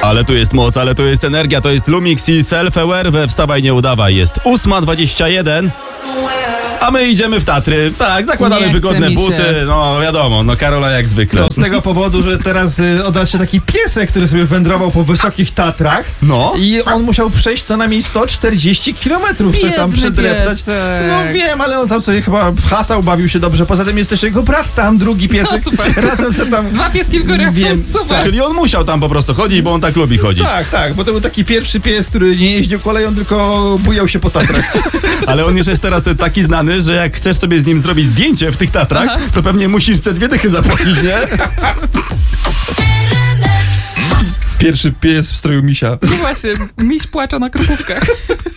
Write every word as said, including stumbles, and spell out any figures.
Ale tu jest moc, ale tu jest energia, to jest Lumix i Self-Aware we Wstawaj Nie Udawaj. Jest ósma dwadzieścia jeden. A my idziemy w Tatry. Tak, zakładamy Nie wygodne chce mi się. buty. No wiadomo, no Karola jak zwykle. To z tego powodu, że teraz y, odnalazł się taki piesek, który sobie wędrował po wysokich Tatrach. No. I on musiał przejść co najmniej sto czterdzieści kilometrów, sobie tam Biedny przedreptać. piesek. No wiem, ale on tam sobie chyba hasał, bawił się dobrze. Poza tym jest też jego brat tam, drugi piesek. No, super. Razem sobie tam... Dwa pieski w górę. Wiem, Super. Czyli on musiał tam po prostu chodzić, bo on tak lubi chodzić. Tak, tak, bo to był taki pierwszy pies, który nie jeździł koleją, tylko bujał się po Tatrach. Ale on już jest teraz taki znany, że jak chcesz sobie z nim zrobić zdjęcie w tych Tatrach, Aha. to pewnie musisz te dwie dychy zapłacić, nie? Pierwszy pies w stroju misia. No właśnie, miś płacza na krupówkach.